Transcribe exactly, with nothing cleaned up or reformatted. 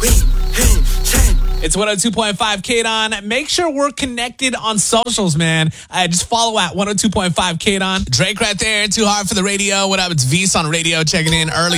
It's one oh two point five K D O N. Make sure we're connected on socials, man. Uh, just follow at one oh two point five K D O N. Drake right there. Too hard for the radio. What up? It's V's on radio checking in early.